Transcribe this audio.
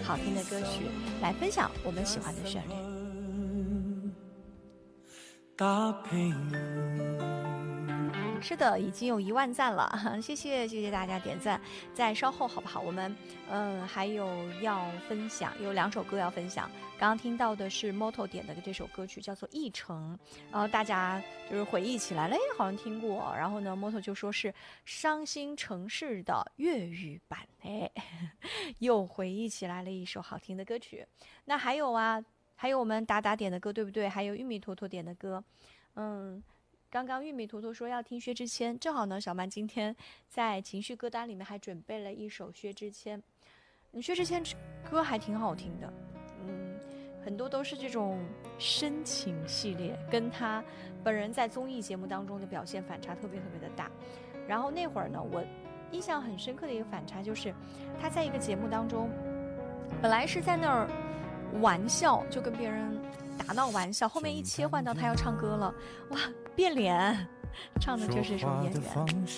好听的歌曲来分享我们喜欢的旋律。是的，已经有1万赞了，谢谢大家点赞。再稍后好不好？我们还有要分享，有2首歌要分享。刚刚听到的是 Moto 点的这首歌曲，叫做《一程》，然后大家就是回忆起来了，好像听过。然后呢 ，Moto 就说是《伤心城市》的粤语版，又回忆起来了一首好听的歌曲。那还有啊，还有我们达点的歌，对不对？还有玉米坨坨点的歌，刚刚玉米坨坨说要听薛之谦，正好呢，小曼今天在情绪歌单里面还准备了一首薛之谦。薛之谦歌还挺好听的，很多都是这种深情系列，跟他本人在综艺节目当中的表现反差特别的大。然后那会儿呢，我印象很深刻的一个反差就是他在一个节目当中，本来是在那儿玩笑，就跟别人打闹玩笑，后面一切换到他要唱歌了，哇，变脸，唱的就是一首演员。